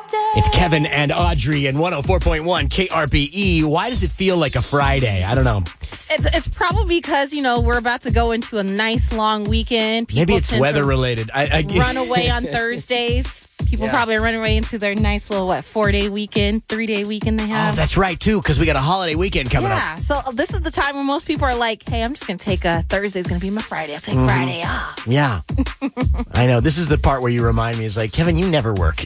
It's Kevin and Audrey and 104.1 KRBE. Why does it feel like a Friday? I don't know. It's probably because, we're about to go into a nice long weekend. Maybe it's weather related. I run away on Thursdays. People probably run away into their nice little, 4-day weekend, 3-day weekend they have. Oh, that's right, too, because we got a holiday weekend coming up. Yeah, so this is the time when most people are like, hey, I'm just going to take Thursday's going to be my Friday. I'll take Friday off. Yeah. I know. This is the part where you remind me. It's like, Kevin, you never work.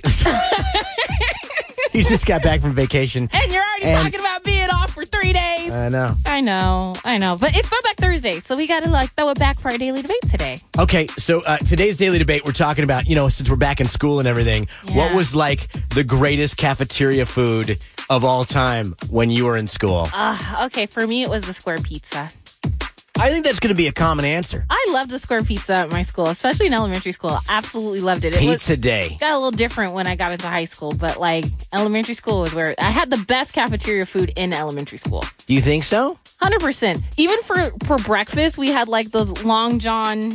You just got back from vacation. And you're already talking about being off for 3 days. I know. But it's Throwback Thursday, so we got to throw it back for our daily debate today. Okay, so today's daily debate, we're talking about, since we're back in school and everything, what was the greatest cafeteria food of all time when you were in school? Okay, for me, it was the square pizza. I think that's going to be a common answer. I loved the square pizza at my school, especially in elementary school. Absolutely loved it. Pizza day. Got a little different when I got into high school, but elementary school was where I had the best cafeteria food in elementary school. Do you think so? 100%. Even for breakfast, we had those Long John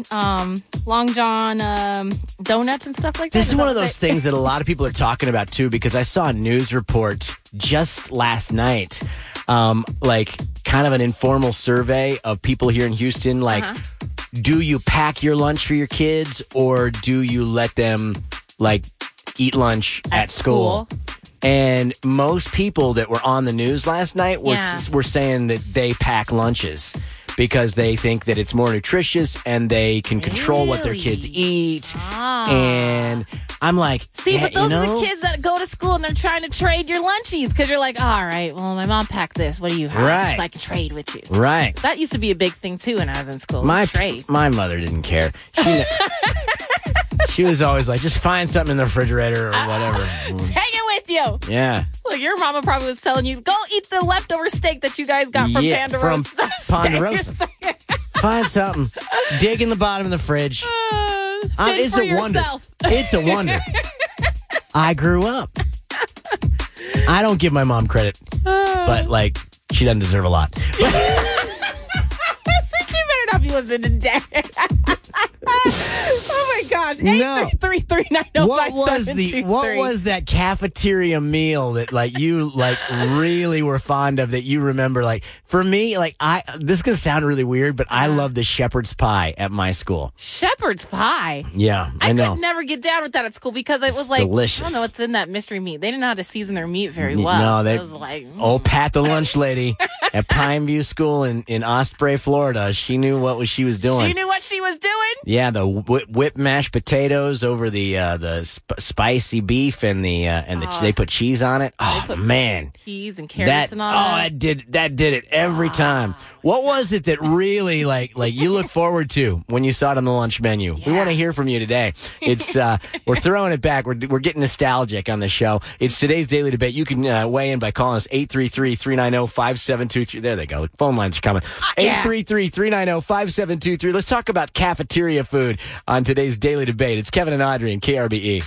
donuts and stuff like that. This is one of those things that a lot of people are talking about too, because I saw a news report just last night, kind of an informal survey of people here in Houston, do you pack your lunch for your kids or do you let them eat lunch at school? And most people that were on the news last night were saying that they pack lunches because they think that it's more nutritious and they can control what their kids eat. And I'm like, but those are the kids that go to school and they're trying to trade your lunchies because you're like, all right, well, my mom packed this. What do you have? Right. So I can trade with you. Right. That used to be a big thing, too, when I was in school. My mother didn't care. She was always like, just find something in the refrigerator or whatever. Take it with you. Yeah. Well, your mama probably was telling you, go eat the leftover steak that you guys got from Ponderosa. Find something. Dig in the bottom of the fridge. It's a wonder. It's a wonder. I grew up. I don't give my mom credit, but she doesn't deserve a lot. She better not be listening to Dad. Oh my gosh! 833-390-5723. What was that cafeteria meal that you really were fond of that you remember? For me, this is gonna sound really weird, but I love the shepherd's pie at my school. Shepherd's pie? Yeah, I know. I could never get down with that at school because it was delicious. I don't know what's in that mystery meat. They didn't know how to season their meat very well. No, so it was old Pat the lunch lady at Pineview School in Osprey, Florida. She knew what she was doing. She knew what she was doing? Yeah, the whipped mashed potatoes over the spicy beef and they put cheese on it. Oh man, peas and carrots and all that. That did it every time. What was it that really you look forward to when you saw it on the lunch menu? Yeah. We want to hear from you today. It's we're throwing it back. We're getting nostalgic on the show. It's today's daily debate. You can weigh in by calling us 833-390-5723. There they go. The phone lines are coming. 833-390-5723. Let's talk about cafeteria food on today's daily debate. It's Kevin and Audrey and KRBE.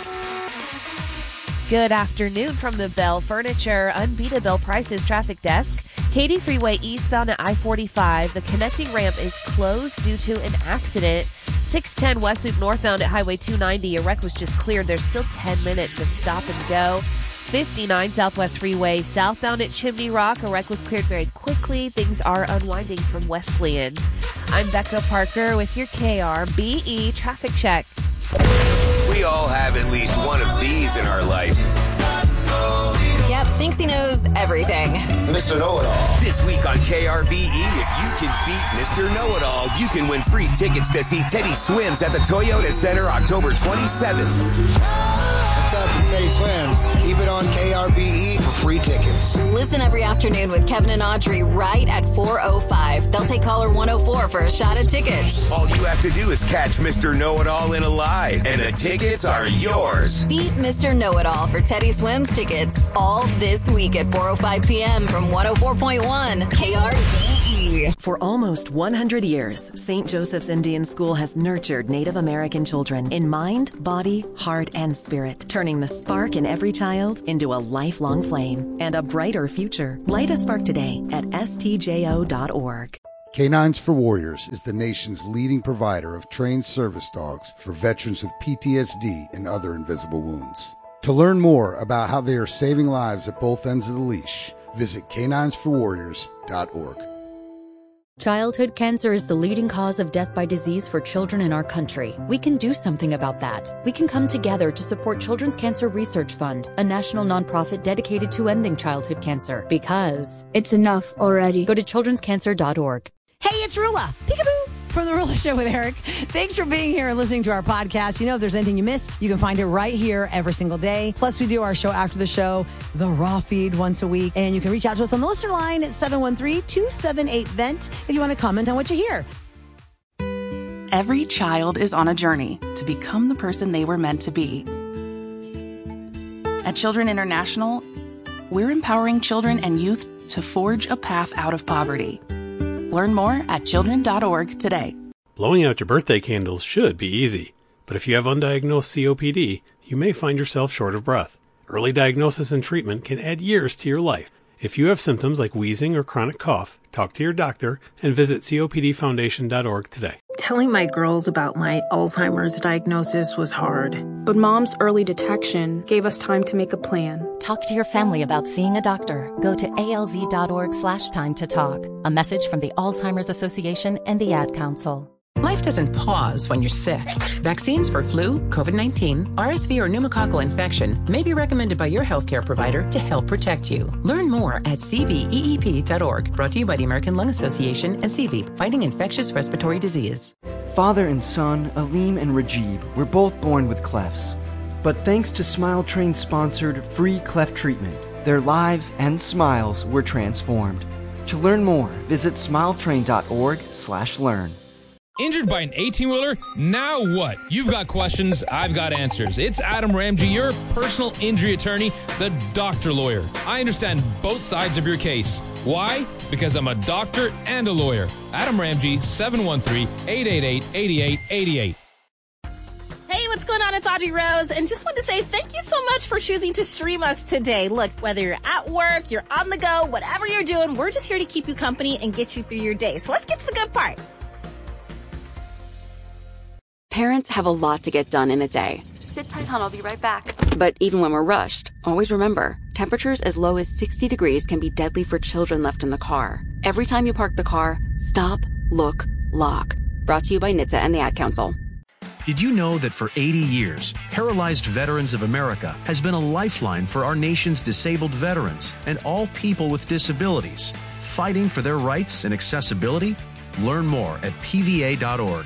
Good afternoon from the Bell Furniture Unbeatable Prices Traffic Desk. Katy Freeway eastbound at I-45. The connecting ramp is closed due to an accident. 610 West Loop northbound at Highway 290. A wreck was just cleared. There's still 10 minutes of stop and go. 59 Southwest Freeway southbound at Chimney Rock. A wreck was cleared very quickly. Things are unwinding from Wesleyan. I'm Becca Parker with your KRBE Traffic Check. We all have at least one of these in our life. Yep, thinks he knows everything. Mr. Know-It-All. This week on KRBE, if you can beat Mr. Know-It-All, you can win free tickets to see Teddy Swims at the Toyota Center October 27th. What's up? It's Teddy Swims. Keep it on KRBE for free tickets. Listen every afternoon with Kevin and Audrey right at 4:05. They'll take caller 104 for a shot at tickets. All you have to do is catch Mr. Know-It-All in a live, and the tickets are yours. Beat Mr. Know-It-All for Teddy Swims tickets all this week at 4:05 p.m. from 104.1 KRBE. For almost 100 years, St. Joseph's Indian School has nurtured Native American children in mind, body, heart, and spirit, turning the spark in every child into a lifelong flame and a brighter future. Light a spark today at stjo.org. Canines for Warriors is the nation's leading provider of trained service dogs for veterans with PTSD and other invisible wounds. To learn more about how they are saving lives at both ends of the leash, visit caninesforwarriors.org. Childhood cancer is the leading cause of death by disease for children in our country. We can do something about that. We can come together to support Children's Cancer Research Fund, a national nonprofit dedicated to ending childhood cancer. Because it's enough already. Go to childrenscancer.org. Hey, it's Rula. Peekaboo. From The Rula Show with Eric. Thanks for being here and listening to our podcast. You know, if there's anything you missed, you can find it right here every single day. Plus, we do our show after the show, the Raw Feed, once a week. And you can reach out to us on the listener line at 713-278-VENT if you want to comment on what you hear. Every child is on a journey to become the person they were meant to be. At Children International, we're empowering children and youth to forge a path out of poverty. Learn more at children.org today. Blowing out your birthday candles should be easy, but if you have undiagnosed COPD, you may find yourself short of breath. Early diagnosis and treatment can add years to your life. If you have symptoms like wheezing or chronic cough, talk to your doctor and visit copdfoundation.org today. Telling my girls about my Alzheimer's diagnosis was hard. But Mom's early detection gave us time to make a plan. Talk to your family about seeing a doctor. Go to alz.org/time-to-talk. A message from the Alzheimer's Association and the Ad Council. Life doesn't pause when you're sick. Vaccines for flu, COVID-19, RSV, or pneumococcal infection may be recommended by your healthcare provider to help protect you. Learn more at cveep.org. Brought to you by the American Lung Association and CVEEP, fighting infectious respiratory disease. Father and son, Aleem and Rajib, were both born with clefts. But thanks to Smile Train's sponsored free cleft treatment, their lives and smiles were transformed. To learn more, visit smiletrain.org/learn. Injured by an 18-wheeler? Now what? You've got questions, I've got answers. It's Adam Ramsey, your personal injury attorney, the doctor lawyer. I understand both sides of your case. Why? Because I'm a doctor and a lawyer. Adam Ramsey, 713-888-8888. Hey, what's going on? It's Audrey Rose, and just want to say thank you so much for choosing to stream us today. Look, whether you're at work, you're on the go, whatever you're doing, we're just here to keep you company and get you through your day. So let's get to the good part. Parents have a lot to get done in a day. Sit tight, hon. I'll be right back. But even when we're rushed, always remember, temperatures as low as 60 degrees can be deadly for children left in the car. Every time you park the car, stop, look, lock. Brought to you by NHTSA and the Ad Council. Did you know that for 80 years, Paralyzed Veterans of America has been a lifeline for our nation's disabled veterans and all people with disabilities, fighting for their rights and accessibility? Learn more at pva.org.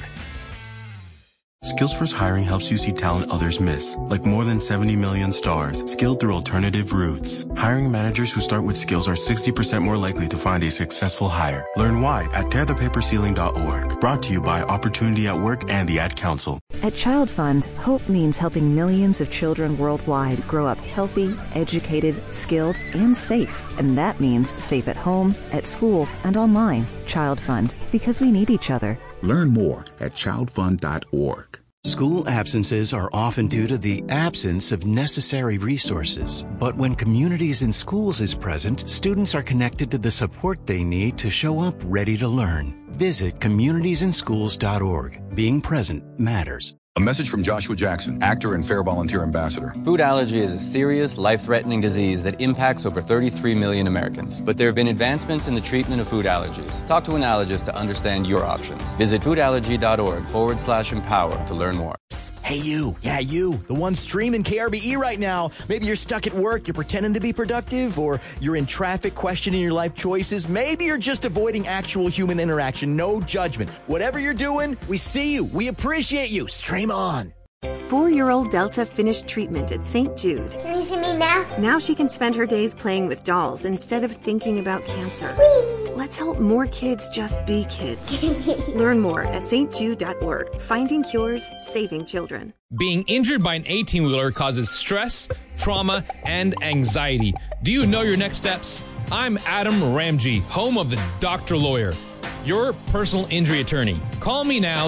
Skills First Hiring helps you see talent others miss, like more than 70 million stars, skilled through alternative routes. Hiring managers who start with skills are 60% more likely to find a successful hire. Learn why at tearthepaperceiling.org. Brought to you by Opportunity at Work and the Ad Council. At Child Fund, hope means helping millions of children worldwide grow up healthy, educated, skilled, and safe. And that means safe at home, at school, and online. Child Fund, because we need each other. Learn more at childfund.org. School absences are often due to the absence of necessary resources. But when Communities in Schools is present, students are connected to the support they need to show up ready to learn. Visit communitiesInschools.org. Being present matters. A message from Joshua Jackson, actor and Fair Volunteer Ambassador. Food allergy is a serious, life-threatening disease that impacts over 33 million Americans. But there have been advancements in the treatment of food allergies. Talk to an allergist to understand your options. Visit foodallergy.org/empower to learn more. Hey, you. Yeah, you. The one streaming KRBE right now. Maybe you're stuck at work, you're pretending to be productive, or you're in traffic questioning your life choices. Maybe you're just avoiding actual human interaction. No judgment. Whatever you're doing, we see you. We appreciate you. Stream on. 4-year-old Delta finished treatment at St. Jude. Can you see me now? Now she can spend her days playing with dolls instead of thinking about cancer. Whee! Let's help more kids just be kids. Learn more at stjude.org. Finding cures, saving children. Being injured by an 18-wheeler causes stress, trauma, and anxiety. Do you know your next steps? I'm Adam Ramsey, home of the Doctor Lawyer, your personal injury attorney. Call me now,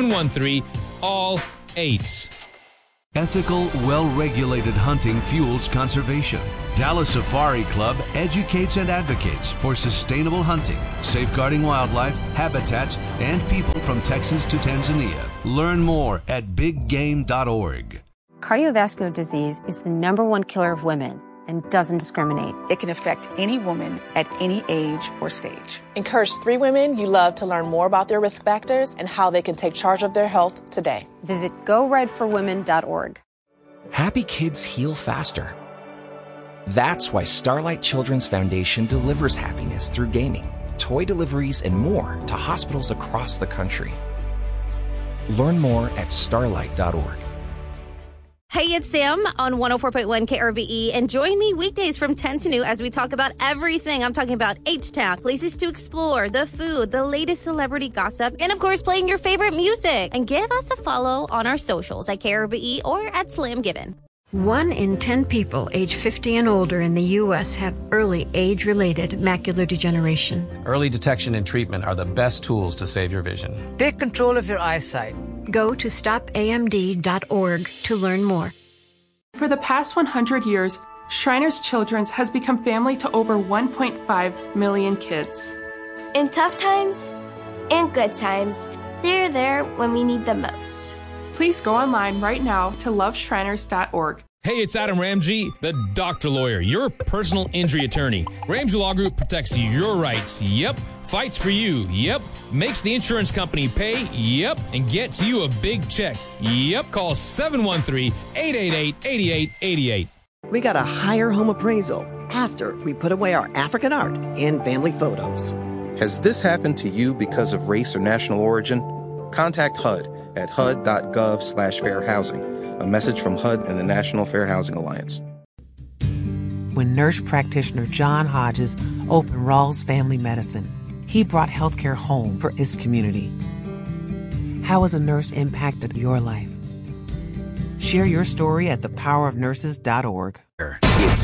713-ALL-8. Ethical, well-regulated hunting fuels conservation. Dallas Safari Club educates and advocates for sustainable hunting, safeguarding wildlife, habitats, and people from Texas to Tanzania. Learn more at biggame.org. Cardiovascular disease is the #1 killer of women and doesn't discriminate. It can affect any woman at any age or stage. Encourage 3 women you love to learn more about their risk factors and how they can take charge of their health today. Visit GoRedForWomen.org. Happy kids heal faster. That's why Starlight Children's Foundation delivers happiness through gaming, toy deliveries, and more to hospitals across the country. Learn more at starlight.org. Hey, it's Sam on 104.1 KRVE, and join me weekdays from 10 to noon as we talk about everything. I'm talking about H-Town, places to explore, the food, the latest celebrity gossip, and of course, playing your favorite music. And give us a follow on our socials at KRVE or at Slam Given. 1 in 10 people age 50 and older in the U.S. have early age-related macular degeneration. Early detection and treatment are the best tools to save your vision. Take control of your eyesight. Go to stopamd.org to learn more. For the past 100 years, Shriners Children's has become family to over 1.5 million kids. In tough times and good times, they're there when we need them most. Please go online right now to loveshriners.org. Hey, it's Adam Ramsey, the Doctor Lawyer, your personal injury attorney. Ramsey Law Group protects your rights. Yep. Fights for you. Yep. Makes the insurance company pay. Yep. And gets you a big check. Yep. Call 713-888-8888. We got a higher home appraisal after we put away our African art and family photos. Has this happened to you because of race or national origin? Contact HUD at hud.gov/fair housing. A message from HUD and the National Fair Housing Alliance. When nurse practitioner John Hodges opened Rawls Family Medicine, he brought healthcare home for his community. How has a nurse impacted your life? Share your story at thepowerofnurses.org.